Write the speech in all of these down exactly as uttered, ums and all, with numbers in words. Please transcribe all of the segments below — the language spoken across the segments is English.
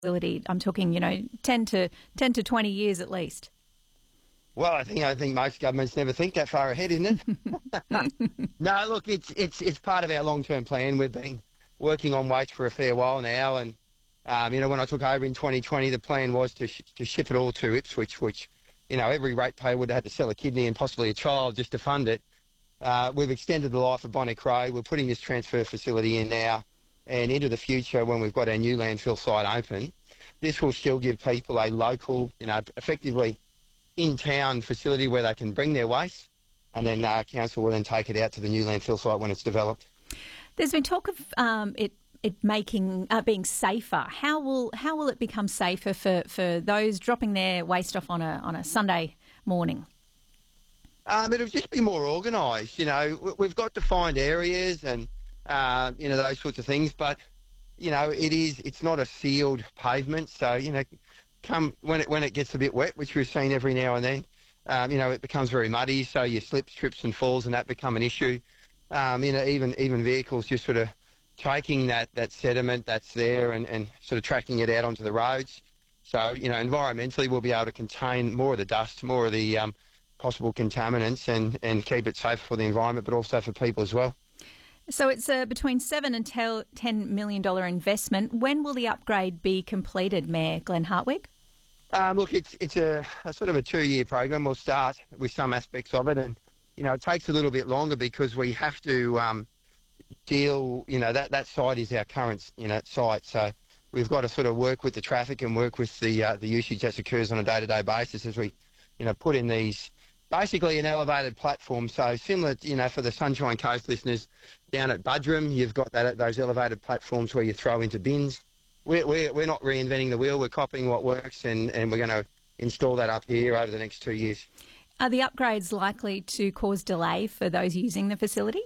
facility? I'm talking, you know, ten to ten to twenty years at least. Well, I think I think most governments never think that far ahead, isn't it? No, look, it's it's it's part of our long-term plan. We've been working on waste for a fair while now, and um, you know, when I took over in twenty twenty, the plan was to sh- to ship it all to Ipswich, which, you know, every ratepayer would have had to sell a kidney and possibly a child just to fund it. Uh, we've extended the life of Bonnie Crow. We're putting this transfer facility in now, and into the future when we've got our new landfill site open, this will still give people a local, you know, effectively in-town facility where they can bring their waste, and then uh, council will then take it out to the new landfill site when it's developed. There's been talk of um, it it making uh, being safer. How will how will it become safer for, for those dropping their waste off on a on a Sunday morning? Um, it'll just be more organised. You know, we've got defined areas and uh, you know, those sorts of things, but you know, it is it's not a sealed pavement, so you know. Come when it when it gets a bit wet, which we've seen every now and then, um, you know, it becomes very muddy. So you slip, trips, and falls, and that become an issue. Um, you know, even even vehicles just sort of taking that, that sediment that's there and, and sort of tracking it out onto the roads. So you know, environmentally, we'll be able to contain more of the dust, more of the um, possible contaminants, and and keep it safe for the environment, but also for people as well. So it's a between seven and ten million dollar investment. When will the upgrade be completed, Mayor Glenn Hartwig? Um, look, it's it's a, a sort of a two-year program. We'll start with some aspects of it, and you know, it takes a little bit longer because we have to um, deal. You know, that that site is our current you know site, so we've got to sort of work with the traffic and work with the uh, the usage that occurs on a day-to-day basis as we, you know, put in these. Basically an elevated platform, so similar, you know, for the Sunshine Coast listeners, down at Budrum, you've got that those elevated platforms where you throw into bins. We're, we're, we're not reinventing the wheel, we're copying what works, and, and we're going to install that up here over the next two years. Are the upgrades likely to cause delay for those using the facility?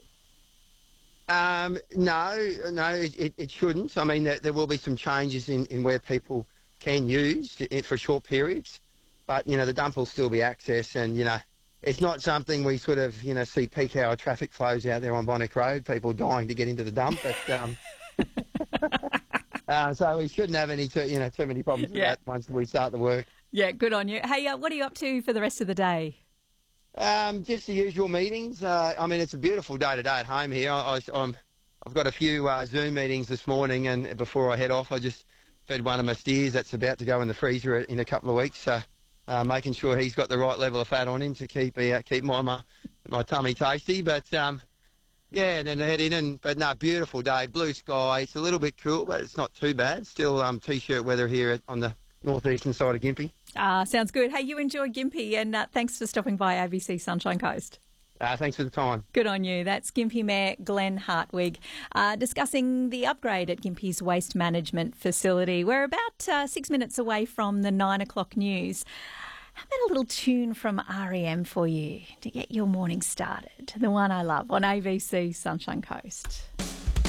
Um, no, no, it, it shouldn't. I mean, there, there will be some changes in, in where people can use it for short periods, but, you know, the dump will still be accessed, and, you know, it's not something we sort of, you know, see peak hour traffic flows out there on Bonnick Road, people dying to get into the dump. But, um, uh, so we shouldn't have any, too, you know, too many problems with yeah. that once we start the work. Yeah, good on you. Hey, uh, what are you up to for the rest of the day? Um, just the usual meetings. Uh, I mean, it's a beautiful day today at home here. I, I, I'm, I've got a few uh, Zoom meetings this morning, and before I head off, I just fed one of my steers that's about to go in the freezer in a couple of weeks. So. Uh, making sure he's got the right level of fat on him to keep uh, keep my, my my tummy tasty. But um, yeah, and then head in and but no, beautiful day, blue sky. It's a little bit cool, but it's not too bad. Still um, t-shirt weather here on the northeastern side of Gympie. Ah, sounds good. Hey, you enjoy Gympie, and uh, thanks for stopping by A B C Sunshine Coast. Uh, thanks for the time. Good on you. That's Gympie Mayor Glenn Hartwig uh, discussing the upgrade at Gympie's waste management facility. We're about uh, six minutes away from the nine o'clock news. How about a little tune from R E M for you to get your morning started? The one I love on A B C Sunshine Coast.